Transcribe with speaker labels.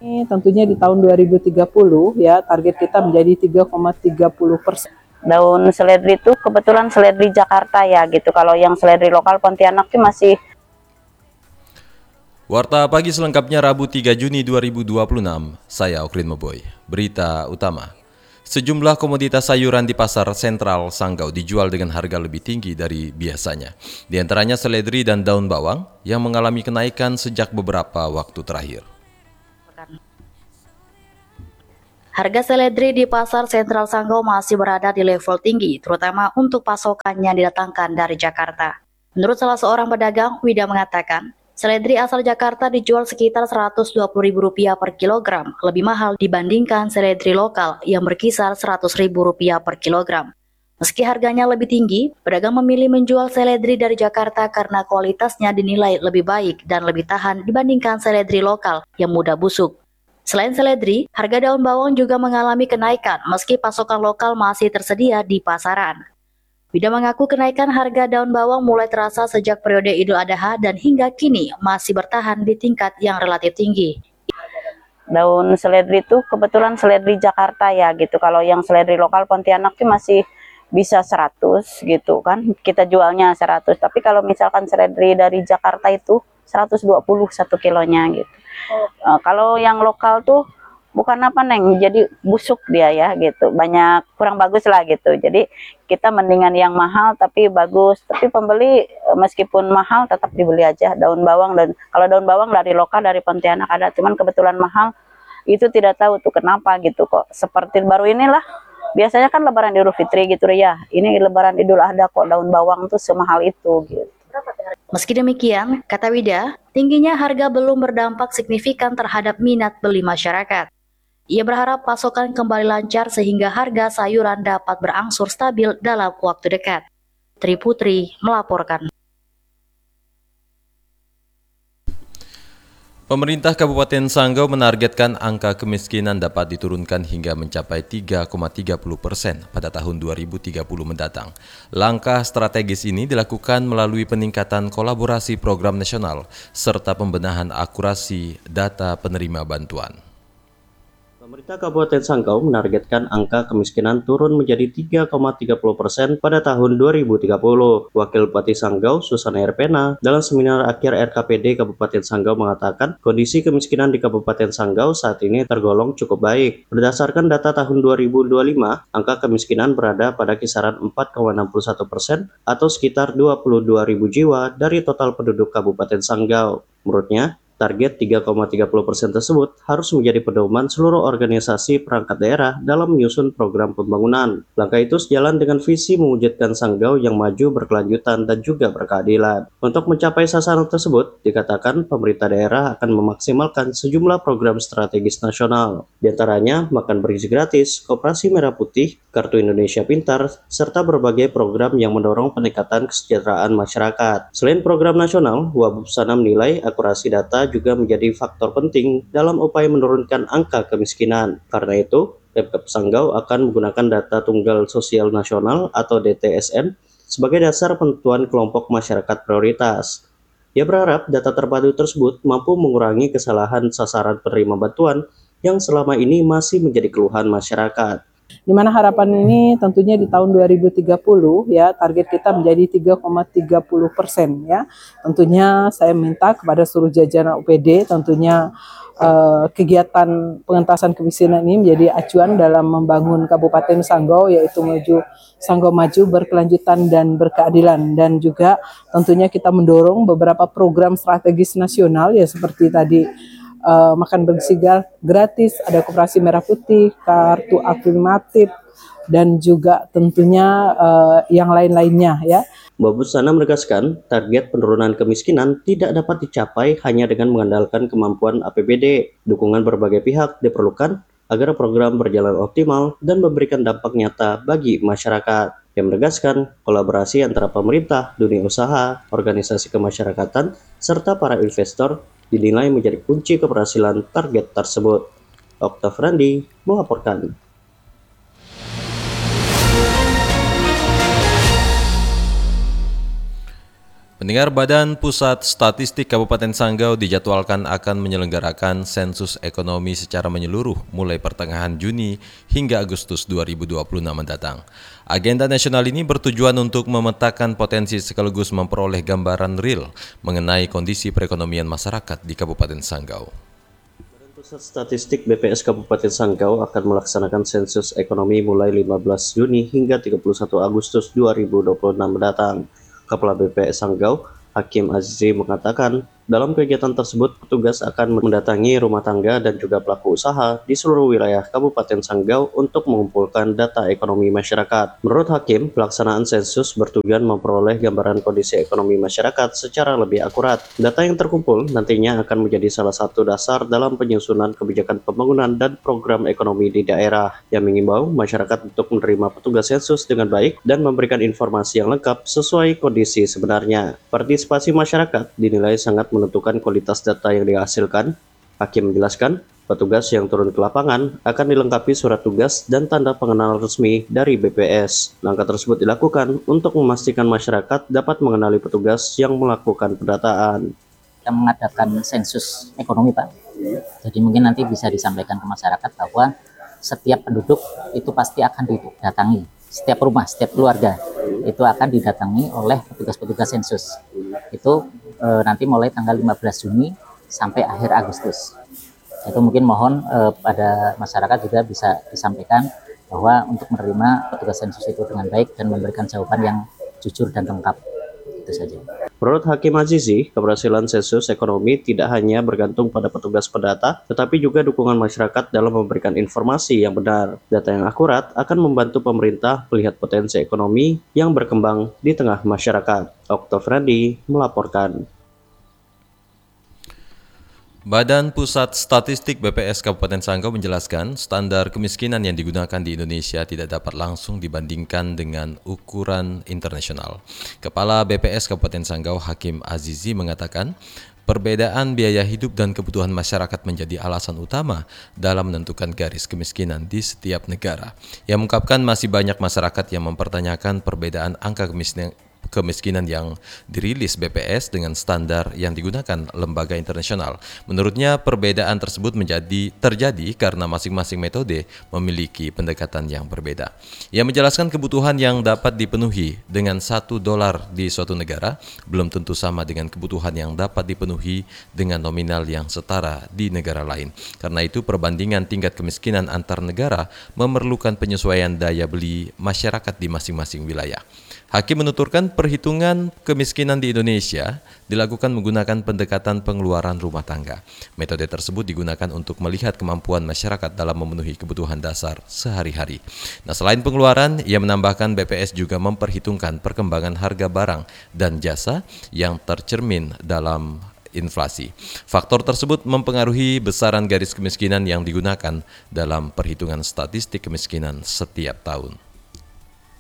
Speaker 1: Tentunya di tahun 2030 ya target kita menjadi 3,30%.
Speaker 2: Daun seledri itu kebetulan seledri Jakarta ya gitu. Kalau yang seledri lokal Pontianak sih masih.
Speaker 3: Warta Pagi selengkapnya Rabu 3 Juni 2026. Saya Okrin Meboy. Berita utama. Sejumlah komoditas sayuran di pasar sentral Sanggau dijual dengan harga lebih tinggi dari biasanya. Di antaranya seledri dan daun bawang yang mengalami kenaikan sejak beberapa waktu terakhir.
Speaker 4: Harga seledri di pasar sentral Sanggau masih berada di level tinggi, terutama untuk pasokan yang didatangkan dari Jakarta. Menurut salah seorang pedagang, Wida mengatakan, seledri asal Jakarta dijual sekitar Rp120.000 per kilogram, lebih mahal dibandingkan seledri lokal yang berkisar Rp100.000 per kilogram. Meski harganya lebih tinggi, pedagang memilih menjual seledri dari Jakarta karena kualitasnya dinilai lebih baik dan lebih tahan dibandingkan seledri lokal yang mudah busuk. Selain seledri, harga daun bawang juga mengalami kenaikan meski pasokan lokal masih tersedia di pasaran. Wida mengaku kenaikan harga daun bawang mulai terasa sejak periode Idul Adha dan hingga kini masih bertahan di tingkat yang relatif tinggi.
Speaker 2: Daun seledri itu kebetulan seledri Jakarta ya gitu. Kalau yang seledri lokal Pontianak sih masih bisa 100 gitu kan. Kita jualnya 100. Tapi kalau misalkan seledri dari Jakarta itu 120 1 kilonya gitu. Kalau yang lokal tuh bukan apa Neng, jadi busuk dia ya gitu. Banyak kurang bagus lah gitu. Jadi kita mendingan yang mahal tapi bagus. Tapi pembeli meskipun mahal tetap dibeli aja daun bawang. Dan kalau daun bawang dari lokal dari Pontianak ada, cuman kebetulan mahal itu tidak tahu tuh kenapa gitu kok. Seperti baru inilah biasanya kan Lebaran Idul Fitri gitu ya. Ini Lebaran Idul Adha kok daun bawang tuh semahal itu gitu.
Speaker 4: Meski demikian, kata Wida, tingginya harga belum berdampak signifikan terhadap minat beli masyarakat. Ia berharap pasokan kembali lancar sehingga harga sayuran dapat berangsur stabil dalam waktu dekat. Tri Putri melaporkan.
Speaker 3: Pemerintah Kabupaten Sanggau menargetkan angka kemiskinan dapat diturunkan hingga mencapai 3,30% pada tahun 2030 mendatang. Langkah strategis ini dilakukan melalui peningkatan kolaborasi program nasional serta pembenahan akurasi data penerima bantuan.
Speaker 5: Pemerintah Kabupaten Sanggau menargetkan angka kemiskinan turun menjadi 3,30% pada tahun 2030. Wakil Bupati Sanggau, Susana Erpena, dalam seminar akhir RKPD Kabupaten Sanggau mengatakan kondisi kemiskinan di Kabupaten Sanggau saat ini tergolong cukup baik. Berdasarkan data tahun 2025, angka kemiskinan berada pada kisaran 4,61% atau sekitar 22.000 jiwa dari total penduduk Kabupaten Sanggau. Menurutnya, target 3,30% tersebut harus menjadi pedoman seluruh organisasi perangkat daerah dalam menyusun program pembangunan. Langkah itu sejalan dengan visi mewujudkan Sanggau yang maju, berkelanjutan, dan juga berkeadilan. Untuk mencapai sasaran tersebut, dikatakan pemerintah daerah akan memaksimalkan sejumlah program strategis nasional. Di antaranya, makan bergizi gratis, Koperasi Merah Putih, Kartu Indonesia Pintar, serta berbagai program yang mendorong peningkatan kesejahteraan masyarakat. Selain program nasional, Wabubsana menilai akurasi data juga menjadi faktor penting dalam upaya menurunkan angka kemiskinan. Karena itu, Pemkab Sanggau akan menggunakan data tunggal sosial nasional atau DTSN sebagai dasar penentuan kelompok masyarakat prioritas. Ia berharap data terpadu tersebut mampu mengurangi kesalahan sasaran penerima bantuan yang selama ini masih menjadi keluhan masyarakat.
Speaker 1: Di mana harapan ini tentunya di tahun 2030 ya target kita menjadi 3,30% ya. Tentunya saya minta kepada seluruh jajaran UPD tentunya kegiatan pengentasan kemiskinan ini menjadi acuan dalam membangun Kabupaten Sanggau, yaitu Sanggau maju, berkelanjutan dan berkeadilan. Dan juga tentunya kita mendorong beberapa program strategis nasional ya seperti tadi makan bergizi gratis, ada Koperasi Merah Putih, kartu afirmatif, dan juga tentunya yang lain-lainnya ya.
Speaker 5: Wabubsana menegaskan target penurunan kemiskinan tidak dapat dicapai hanya dengan mengandalkan kemampuan APBD. Dukungan berbagai pihak diperlukan agar program berjalan optimal dan memberikan dampak nyata bagi masyarakat. Yang menegaskan kolaborasi antara pemerintah, dunia usaha, organisasi kemasyarakatan, serta para investor dinilai menjadi kunci keberhasilan target tersebut. Oktav Randi melaporkan.
Speaker 3: Pendengar, Badan Pusat Statistik Kabupaten Sanggau dijadwalkan akan menyelenggarakan sensus ekonomi secara menyeluruh mulai pertengahan Juni hingga Agustus 2026 mendatang. Agenda nasional ini bertujuan untuk memetakan potensi sekaligus memperoleh gambaran real mengenai kondisi perekonomian masyarakat di Kabupaten Sanggau.
Speaker 5: Badan Pusat Statistik BPS Kabupaten Sanggau akan melaksanakan sensus ekonomi mulai 15 Juni hingga 31 Agustus 2026 mendatang. Kepala BPS Sanggau, Hakim Azizi mengatakan, dalam kegiatan tersebut petugas akan mendatangi rumah tangga dan juga pelaku usaha di seluruh wilayah Kabupaten Sanggau untuk mengumpulkan data ekonomi masyarakat. Menurut Hakim, pelaksanaan sensus bertujuan memperoleh gambaran kondisi ekonomi masyarakat secara lebih akurat. Data yang terkumpul nantinya akan menjadi salah satu dasar dalam penyusunan kebijakan pembangunan dan program ekonomi di daerah, yang mengimbau masyarakat untuk menerima petugas sensus dengan baik dan memberikan informasi yang lengkap sesuai kondisi sebenarnya. Partisipasi masyarakat dinilai sangat menentukan kualitas data yang dihasilkan. Hakim menjelaskan, petugas yang turun ke lapangan akan dilengkapi surat tugas dan tanda pengenalan resmi dari BPS. Langkah tersebut dilakukan untuk memastikan masyarakat dapat mengenali petugas yang melakukan pendataan.
Speaker 6: Kita mengadakan sensus ekonomi, Pak. Jadi mungkin nanti bisa disampaikan ke masyarakat bahwa setiap penduduk itu pasti akan didatangi. Setiap rumah, setiap keluarga itu akan didatangi oleh petugas-petugas sensus. Itu nanti mulai tanggal 15 Juni sampai akhir Agustus. Itu mungkin mohon pada masyarakat juga bisa disampaikan bahwa untuk menerima petugas sensus itu dengan baik dan memberikan jawaban yang jujur dan lengkap. Itu saja.
Speaker 5: Menurut Hakim Azizi, keberhasilan sensus ekonomi tidak hanya bergantung pada petugas pendata, tetapi juga dukungan masyarakat dalam memberikan informasi yang benar. Data yang akurat akan membantu pemerintah melihat potensi ekonomi yang berkembang di tengah masyarakat. Oktav Randi melaporkan.
Speaker 3: Badan Pusat Statistik BPS Kabupaten Sanggau menjelaskan standar kemiskinan yang digunakan di Indonesia tidak dapat langsung dibandingkan dengan ukuran internasional. Kepala BPS Kabupaten Sanggau Hakim Azizi mengatakan, perbedaan biaya hidup dan kebutuhan masyarakat menjadi alasan utama dalam menentukan garis kemiskinan di setiap negara. Ia mengungkapkan masih banyak masyarakat yang mempertanyakan perbedaan angka kemiskinan yang dirilis BPS dengan standar yang digunakan lembaga internasional. Menurutnya, perbedaan tersebut terjadi karena masing-masing metode memiliki pendekatan yang berbeda. Ia menjelaskan kebutuhan yang dapat dipenuhi dengan $1 di suatu negara belum tentu sama dengan kebutuhan yang dapat dipenuhi dengan nominal yang setara di negara lain. Karena itu, perbandingan tingkat kemiskinan antar negara memerlukan penyesuaian daya beli masyarakat di masing-masing wilayah. Hakim menuturkan perhitungan kemiskinan di Indonesia dilakukan menggunakan pendekatan pengeluaran rumah tangga. Metode tersebut digunakan untuk melihat kemampuan masyarakat dalam memenuhi kebutuhan dasar sehari-hari. Nah, selain pengeluaran, ia menambahkan BPS juga memperhitungkan perkembangan harga barang dan jasa yang tercermin dalam inflasi. Faktor tersebut mempengaruhi besaran garis kemiskinan yang digunakan dalam perhitungan statistik kemiskinan setiap tahun.